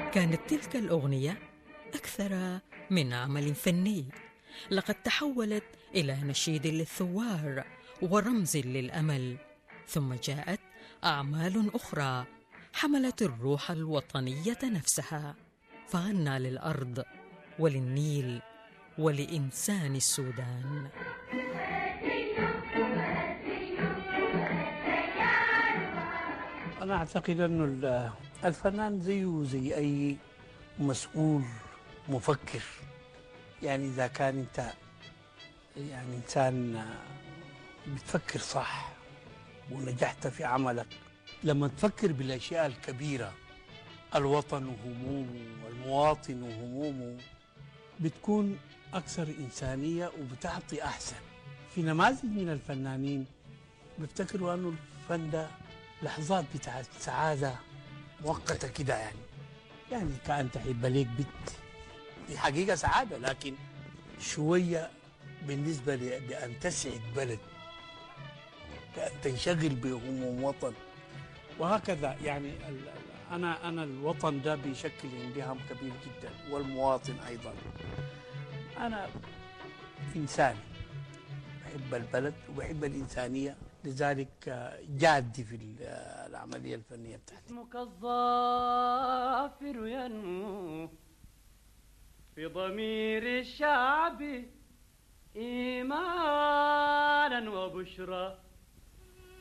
كانت تلك الأغنية أكثر من عمل فني، لقد تحولت إلى نشيد للثوار ورمز للأمل. ثم جاءت أعمال أخرى حملت الروح الوطنية نفسها، فغنى للأرض وللنيل ولإنسان السودان. أنا أعتقد أنه الفنان زيه زي أي مسؤول مفكر. يعني إذا كان أنت يعني إنسان بتفكر صح ونجحت في عملك، لما تفكر بالأشياء الكبيرة، الوطن وهمومه والمواطن وهمومه، بتكون أكثر إنسانية وبتعطي أحسن. في نماذج من الفنانين بيفتكروا أنه الفن ده لحظات بتاعت سعادة مؤقتة كده، يعني كأن تحب ليك بنت، دي حقيقة سعادة، لكن شوية بالنسبة لأن تسعد بلد، كأن تنشغل بهموم وطن، وهكذا. يعني أنا الوطن ده بيشكل عندي هم كبير جدا، والمواطن أيضا. أنا إنساني بحب البلد وبحب الإنسانية، لذلك جادي في العملية الفنية بتاعتي. اسمك الظافر ينمو في ضمير الشعب إيمانا وبشرى.